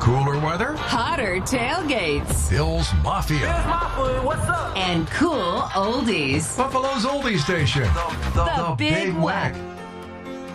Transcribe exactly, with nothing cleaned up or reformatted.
Cooler weather? Hotter tailgates. Bill's Mafia. Here's my food. What's up? And cool oldies. Buffalo's oldie station. The, The, Big Whack.